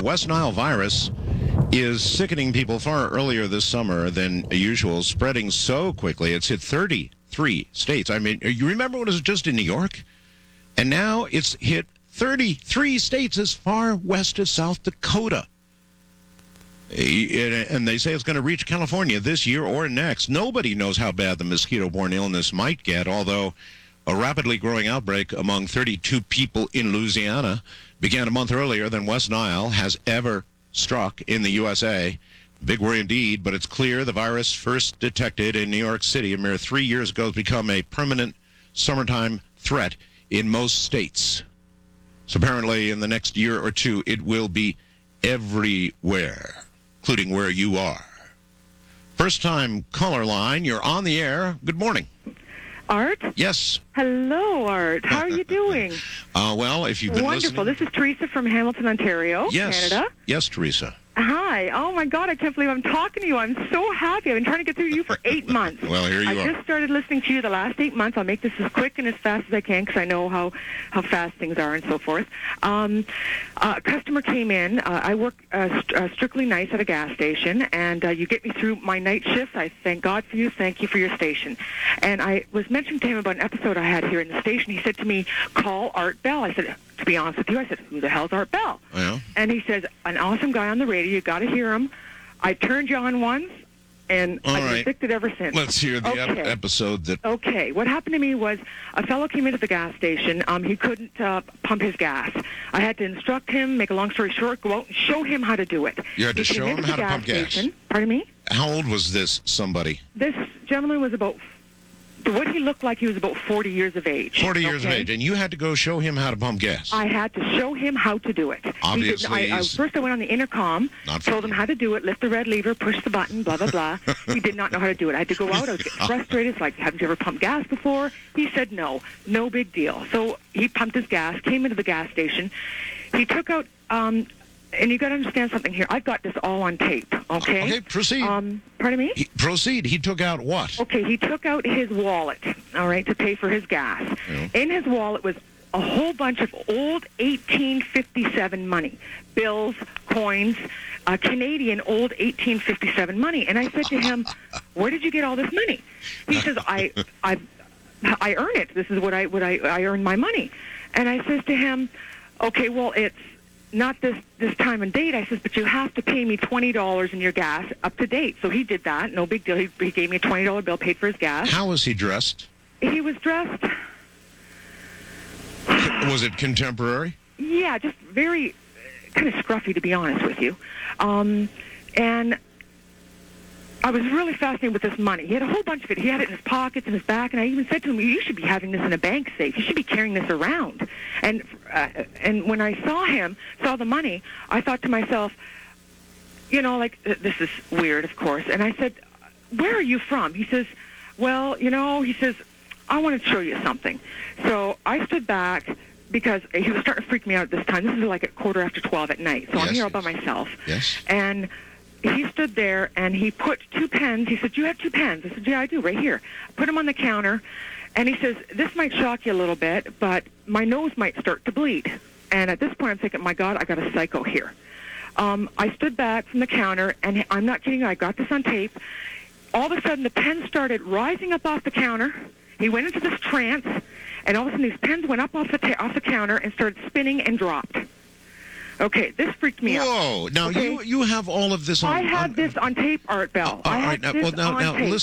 West Nile virus is sickening people far earlier this summer than usual, spreading so quickly. It's hit 33 states. I mean, you remember when it was just in New York? And now it's hit 33 states as far west as South Dakota. And they say it's going to reach California this year or next. Nobody knows how bad the mosquito-borne illness might get, although a rapidly growing outbreak among 32 people in Louisiana began a month earlier than West Nile has ever struck in the USA. Big worry indeed, but it's clear the virus first detected in New York City a mere 3 years ago has become a permanent summertime threat in most states. So apparently in the next year or two, it will be everywhere, including where you are. First time caller line, you're on the air. Good morning. Art? Yes. Hello, Art. How are you doing? Well, if you've been Wonderful. listening... This is Teresa from Hamilton, Ontario, Canada. Yes, Teresa. Hi. Oh, my God. I can't believe I'm talking to you. I'm so happy. I've been trying to get through to you for 8 months. Well, here you are. I just started listening to you the last 8 months. I'll make this as quick and as fast as I can because I know how fast things are and so forth. A customer came in. I work strictly nights at a gas station, and you get me through my night shifts. I thank God for you. Thank you for your station. And I was mentioning to him about an episode I had here in the station. He said to me, call Art Bell. I said, to be honest with you, I said, who the hell's Art Bell? Yeah. And he says, an awesome guy on the radio. You got to hear him. I turned you on once, and I've been addicted ever since. Let's hear the episode that... Okay. What happened to me was a fellow came into the gas station. He couldn't pump his gas. I had to instruct him, make a long story short, go out and show him how to do it. You had to show him how to pump gas? Pardon me? How old was this somebody? This gentleman was about... What he looked like, he was about 40 years of age. 40 years of age, and you had to go show him how to pump gas. I had to show him how to do it. Obviously. First I went on the intercom, told him how to do it, lift the red lever, push the button, blah, blah, blah. He did not know how to do it. I had to go out. I was getting frustrated. It's like, haven't you ever pumped gas before? He said no big deal. So he pumped his gas, came into the gas station. He took out... and you got to understand something here. I've got this all on tape, okay? Okay, proceed. Pardon me? Proceed. He took out what? Okay, he took out his wallet, all right, to pay for his gas. Yeah. In his wallet was a whole bunch of old 1857 money, bills, coins, Canadian old 1857 money. And I said to him, where did you get all this money? He says, I earn it. This is what I earn my money. And I says to him, okay, well, it's not this time and date. I says, but you have to pay me $20 in your gas up to date. So he did that. No big deal. He gave me a $20 bill, paid for his gas. How was he dressed? He was dressed... Was it contemporary? Yeah, just very kind of scruffy, to be honest with you. And I was really fascinated with this money. He had a whole bunch of it. He had it in his pockets, in his back, and I even said to him, you should be having this in a bank safe. You should be carrying this around. And when I saw the money, I thought to myself, this is weird, of course. And I said, where are you from? He says, well, he says, I want to show you something. So I stood back because he was starting to freak me out at this time. This is like at 12:15 at night. So I'm here all by myself. Yes. And he stood there, and he put 2 pens. He said, do you have 2 pens? I said, yeah, I do, right here. Put them on the counter, and he says, this might shock you a little bit, but my nose might start to bleed. And at this point, I'm thinking, my God, I got a psycho here. I stood back from the counter, and I'm not kidding you, I got this on tape. All of a sudden, the pens started rising up off the counter. He went into this trance, and all of a sudden, these pens went up off the counter and started spinning and dropped. Okay, this freaked me out. Whoa! Now, okay? you have all of this on... I have this on tape, Art Bell. All right, now, listen.